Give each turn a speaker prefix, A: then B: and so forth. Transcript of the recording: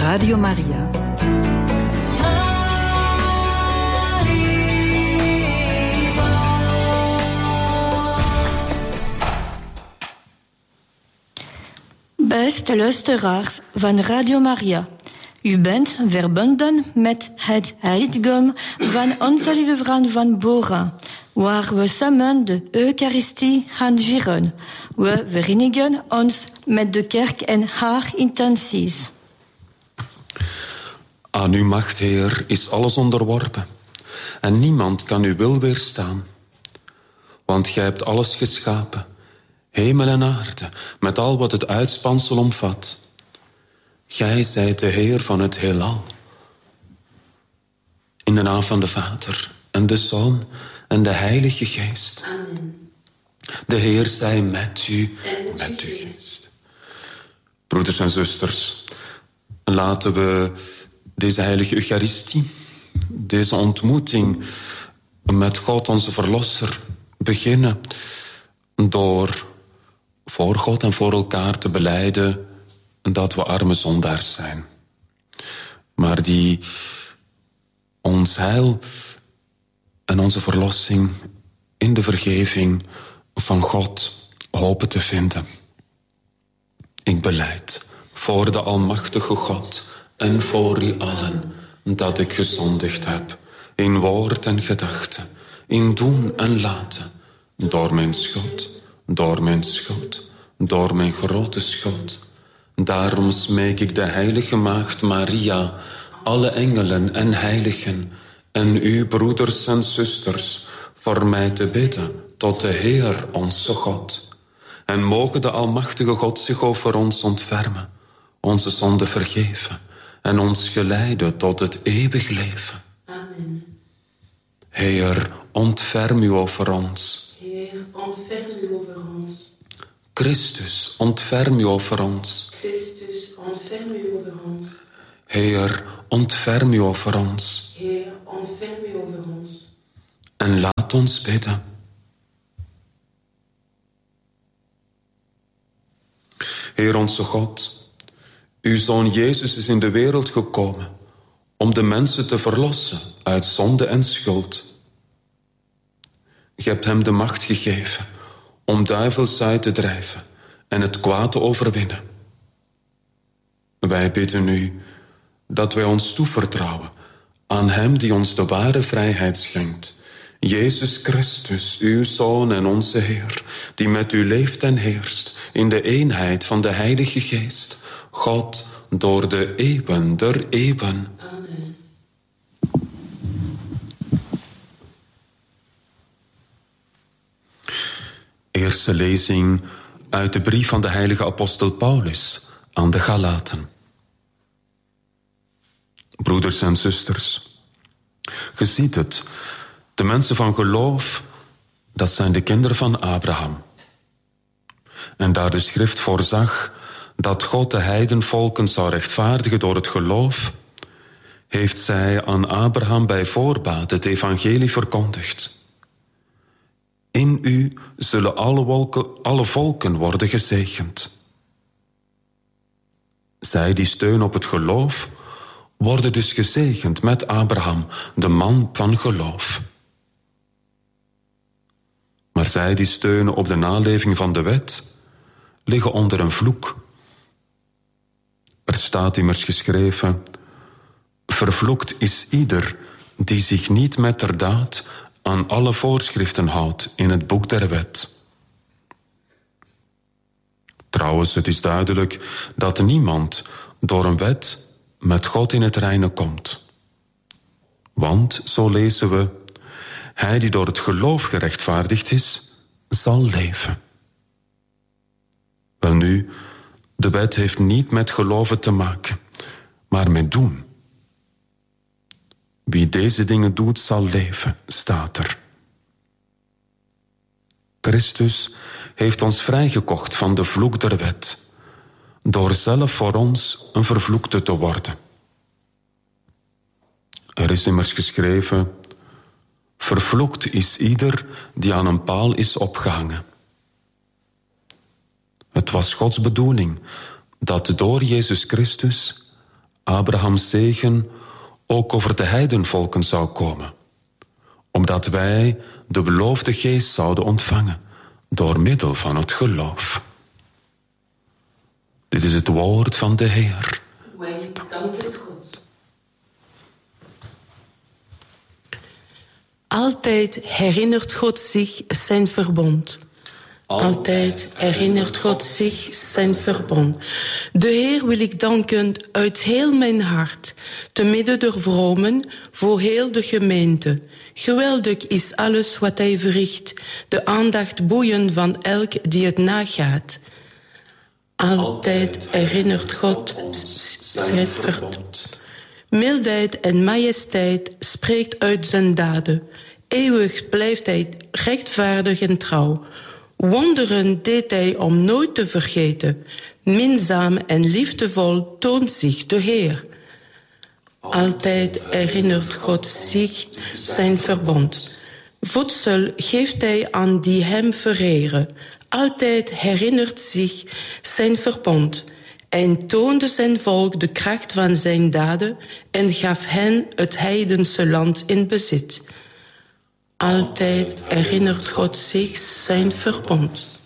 A: Radio Maria.
B: Beste luisteraars van Radio Maria. U bent verbonden met het heiligdom van Onze Lieve Vrouw van Bora, waar we samen de Eucharistie gaan vieren. We verenigen ons met de kerk en haar intenties.
C: Aan uw macht, Heer, is alles onderworpen, en niemand kan uw wil weerstaan. Want gij hebt alles geschapen, hemel en aarde, met al wat het uitspansel omvat. Gij zijt de Heer van het heelal. In de naam van de Vader en de Zoon en de Heilige Geest.
D: Amen.
C: De Heer zij met u, met uw geest. Broeders en zusters, laten we deze heilige Eucharistie, deze ontmoeting met God onze Verlosser beginnen door voor God en voor elkaar te belijden dat we arme zondaars zijn, maar die ons heil en onze verlossing in de vergeving van God hopen te vinden. Ik belijd voor de almachtige God en voor u allen dat ik gezondigd heb in woord en gedachte, in doen en laten, door mijn schuld, door mijn schuld, door mijn grote schuld. Daarom smeek ik de heilige maagd Maria, alle engelen en heiligen en u, broeders en zusters, voor mij te bidden tot de Heer onze God. En mogen de almachtige God zich over ons ontfermen, onze zonden vergeven en ons geleiden tot het eeuwig leven.
D: Amen.
C: Heer, ontferm u over ons.
D: Heer, ontferm u over ons.
C: Christus, ontferm u over ons.
D: Christus, ontferm u over ons.
C: Heer, ontferm u over ons.
D: Heer, ontferm u over ons.
C: En laat ons bidden. Heer onze God, uw Zoon Jezus is in de wereld gekomen om de mensen te verlossen uit zonde en schuld. Je hebt hem de macht gegeven om duivels uit te drijven en het kwaad te overwinnen. Wij bidden u dat wij ons toevertrouwen aan hem die ons de ware vrijheid schenkt, Jezus Christus, uw Zoon en onze Heer, die met u leeft en heerst in de eenheid van de Heilige Geest, God door de eeuwen der eeuwen.
D: Amen.
C: Eerste lezing uit de brief van de heilige apostel Paulus aan de Galaten. Broeders en zusters, ge ziet het, de mensen van geloof, dat zijn de kinderen van Abraham. En daar de schrift voorzag dat God de heidenvolken zou rechtvaardigen door het geloof, heeft zij aan Abraham bij voorbaat het evangelie verkondigd. In u zullen alle volken worden gezegend. Zij die steunen op het geloof, worden dus gezegend met Abraham, de man van geloof. Maar zij die steunen op de naleving van de wet, liggen onder een vloek. Er staat immers geschreven: vervloekt is ieder die zich niet metterdaad aan alle voorschriften houdt in het boek der wet. Trouwens, het is duidelijk dat niemand door een wet met God in het reine komt. Want, zo lezen we, hij die door het geloof gerechtvaardigd is, zal leven. Welnu, de wet heeft niet met geloven te maken, maar met doen. Wie deze dingen doet, zal leven, staat er. Christus heeft ons vrijgekocht van de vloek der wet, door zelf voor ons een vervloekte te worden. Er is immers geschreven: vervloekt is ieder die aan een paal is opgehangen. Het was Gods bedoeling dat door Jezus Christus Abrahams zegen ook over de heidenvolken zou komen, omdat wij de beloofde geest zouden ontvangen door middel van het geloof. Dit is het woord van de Heer.
D: Wij danken God.
A: Altijd herinnert God zich zijn verbond. Altijd herinnert God zich zijn verbond. De Heer wil ik danken uit heel mijn hart, te midden der vromen, voor heel de gemeente. Geweldig is alles wat hij verricht, de aandacht boeien van elk die het nagaat. Altijd herinnert God zijn verbond. Mildheid en majesteit spreekt uit zijn daden. Eeuwig blijft hij rechtvaardig en trouw. Wonderen deed hij om nooit te vergeten. Minzaam en liefdevol toont zich de Heer. Altijd herinnert God zich zijn verbond. Voedsel geeft hij aan die hem vereren. Altijd herinnert zich zijn verbond. En toonde zijn volk de kracht van zijn daden en gaf hen het heidense land in bezit. Altijd herinnert God zich zijn verbond.